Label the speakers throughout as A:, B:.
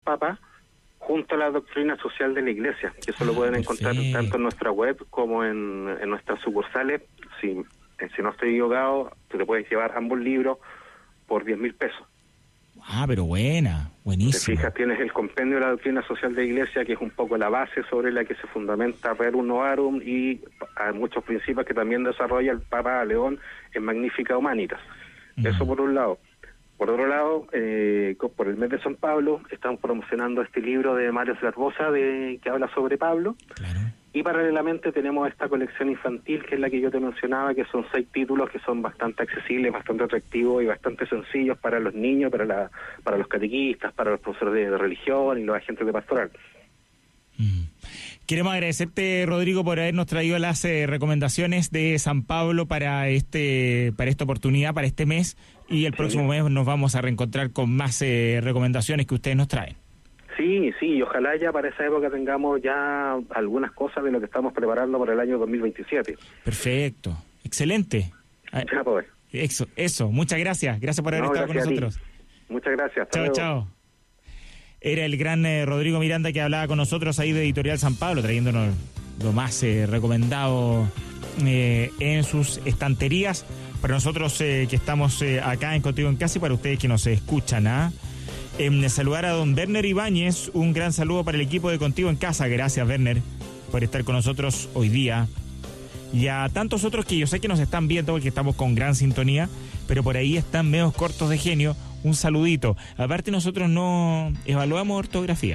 A: Papa, junto a la doctrina social de la Iglesia, que eso lo pueden encontrar tanto en nuestra web como en nuestras sucursales. Si no estoy equivocado, te puedes llevar ambos libros por 10.000 pesos.
B: Pero buenísimo.
A: Te fijas, tienes el compendio de la doctrina social de la Iglesia, que es un poco la base sobre la que se fundamenta Rerum Novarum, y hay muchos principios que también desarrolla el Papa León en Magnificat Humanitas. Eso por un lado. Por otro lado, por el mes de San Pablo, estamos promocionando este libro de Mario Zaragoza que habla sobre Pablo.
B: Claro.
A: Y paralelamente tenemos esta colección infantil, que es la que yo te mencionaba, que son 6 títulos que son bastante accesibles, bastante atractivos y bastante sencillos para los niños, para los catequistas, para los profesores de religión y los agentes de pastoral.
B: Queremos agradecerte, Rodrigo, por habernos traído las recomendaciones de San Pablo para esta oportunidad, para este mes, y el próximo mes nos vamos a reencontrar con más recomendaciones que ustedes nos traen.
A: Sí, y ojalá ya para esa época tengamos ya algunas cosas de lo que estamos preparando para el año 2027.
B: Perfecto, excelente.
A: Ya pues.
B: Eso, muchas gracias. Gracias por haber estado con nosotros.
A: Muchas gracias.
B: Chao. Era el gran Rodrigo Miranda, que hablaba con nosotros ahí de Editorial San Pablo, trayéndonos lo más recomendado en sus estanterías. Para nosotros que estamos acá en Contigo en Casa, y para ustedes que nos escuchan, saludar a don Werner Ibáñez, un gran saludo para el equipo de Contigo en Casa. Gracias, Werner, por estar con nosotros hoy día. Y a tantos otros que yo sé que nos están viendo, porque estamos con gran sintonía, pero por ahí están medio cortos de genio. Un saludito. Aparte, nosotros no evaluamos ortografía.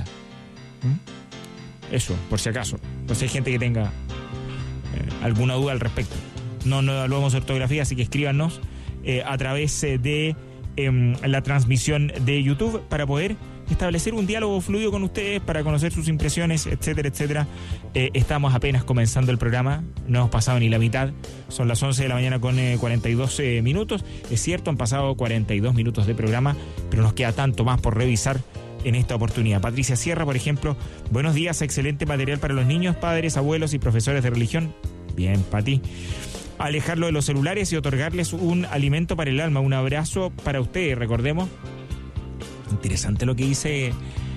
B: Eso, por si acaso. Por si hay gente que tenga alguna duda al respecto. No evaluamos ortografía, así que escríbanos a través de la transmisión de YouTube para poder establecer un diálogo fluido con ustedes, para conocer sus impresiones, etcétera, etcétera. Estamos apenas comenzando el programa, no hemos pasado ni la mitad, son las 11 de la mañana con 42 minutos. Es cierto, han pasado 42 minutos de programa, pero nos queda tanto más por revisar en esta oportunidad. Patricia Sierra, por ejemplo: buenos días, excelente material para los niños, padres, abuelos y profesores de religión. Bien, Pati. Alejarlo de los celulares y otorgarles un alimento para el alma. Un abrazo para ustedes, recordemos. Interesante lo que dice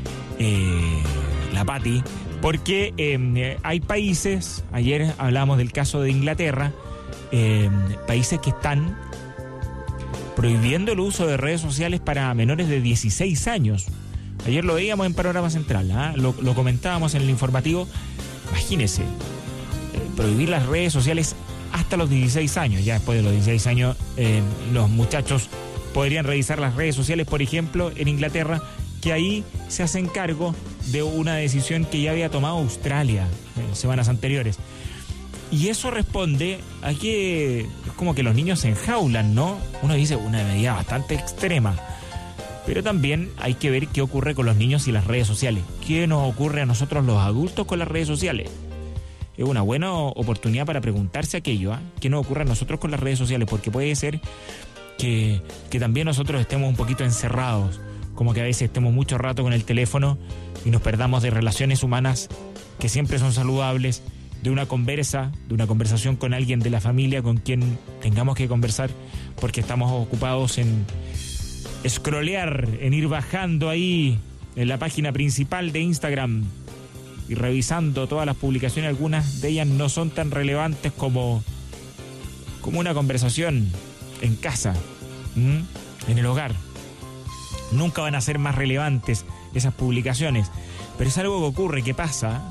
B: la Pati, porque hay países, ayer hablamos del caso de Inglaterra, países que están prohibiendo el uso de redes sociales para menores de 16 años. Ayer lo veíamos en Panorama Central, lo comentábamos en el informativo. Imagínense, prohibir las redes sociales hasta los 16 años. Ya después de los 16 años, los muchachos podrían revisar las redes sociales, por ejemplo, en Inglaterra, que ahí se hacen cargo de una decisión que ya había tomado Australia en semanas anteriores. Y eso responde a que es como que los niños se enjaulan, ¿no? Uno dice una medida bastante extrema, pero también hay que ver qué ocurre con los niños y las redes sociales. ¿Qué nos ocurre a nosotros los adultos con las redes sociales? Es una buena oportunidad para preguntarse aquello, ¿qué nos ocurre a nosotros con las redes sociales? Porque puede ser que también nosotros estemos un poquito encerrados, como que a veces estemos mucho rato con el teléfono y nos perdamos de relaciones humanas que siempre son saludables, de una conversación con alguien de la familia con quien tengamos que conversar, porque estamos ocupados en scrollear, en ir bajando ahí en la página principal de Instagram y revisando todas las publicaciones. Algunas de ellas no son tan relevantes como una conversación en casa, en el hogar. Nunca van a ser más relevantes esas publicaciones, pero es algo que ocurre, que pasa,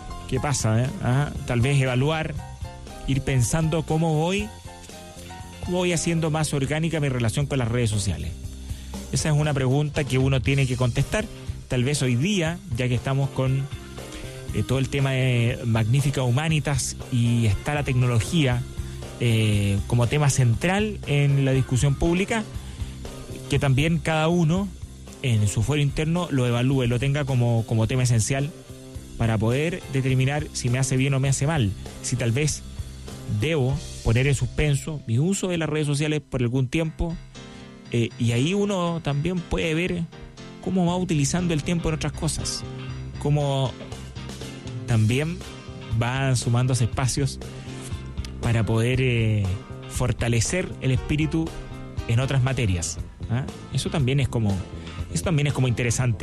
B: tal vez evaluar, ir pensando cómo voy haciendo más orgánica mi relación con las redes sociales. Esa es una pregunta que uno tiene que contestar, tal vez hoy día, ya que estamos con todo el tema de Magnificat Humanitas y está la tecnología como tema central en la discusión pública, que también cada uno en su fuero interno lo evalúe, lo tenga como tema esencial para poder determinar si me hace bien o me hace mal, si tal vez debo poner en suspenso mi uso de las redes sociales por algún tiempo, y ahí uno también puede ver cómo va utilizando el tiempo en otras cosas, cómo también va sumándose espacios para poder fortalecer el espíritu en otras materias. Eso también es como interesante,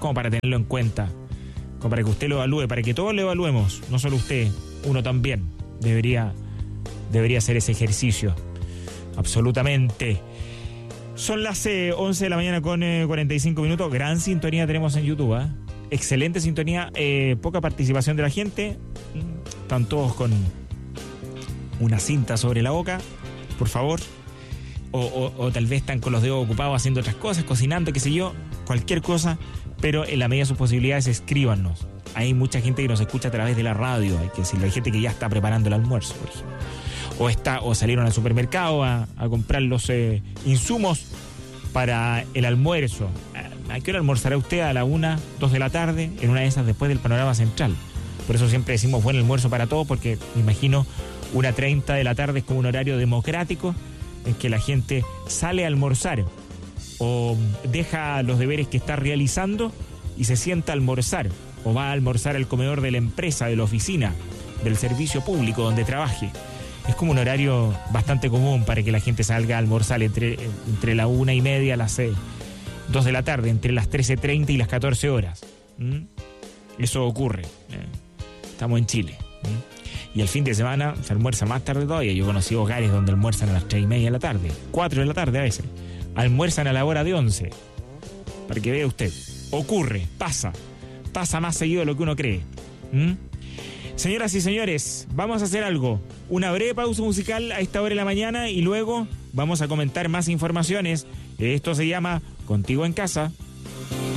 B: como para tenerlo en cuenta, como para que usted lo evalúe, para que todos lo evaluemos, no solo usted, uno también debería hacer ese ejercicio, absolutamente. Son las 11 de la mañana con 45 minutos, gran sintonía tenemos en YouTube, ¿eh? Excelente sintonía, poca participación de la gente, están todos con una cinta sobre la boca, por favor, o tal vez están con los dedos ocupados haciendo otras cosas, cocinando, qué sé yo, cualquier cosa, pero en la medida de sus posibilidades escríbanos. Hay mucha gente que nos escucha a través de la radio, hay que decirlo, hay gente que ya está preparando el almuerzo, por ejemplo, o salieron al supermercado a comprar los insumos para el almuerzo. ¿A qué hora almorzará usted? A la 1, 2 de la tarde, en una de esas después del panorama central. Por eso siempre decimos buen almuerzo para todos, porque me imagino 1:30 de la tarde es como un horario democrático en que la gente sale a almorzar o deja los deberes que está realizando y se sienta a almorzar, o va a almorzar al comedor de la empresa, de la oficina, del servicio público donde trabaje. Es como un horario bastante común para que la gente salga a almorzar entre la 1:30 a las 2 de la tarde, entre las 13:30 y las 14 horas. Eso ocurre. Estamos en Chile. Y el fin de semana se almuerza más tarde todavía. Yo conocí hogares donde almuerzan a las 3:30 de la tarde, 4 de la tarde a veces. Almuerzan a la hora de 11. Para que vea usted. Ocurre, pasa más seguido de lo que uno cree. Señoras y señores, vamos a hacer algo. Una breve pausa musical a esta hora de la mañana y luego vamos a comentar más informaciones. Esto se llama Contigo en Casa.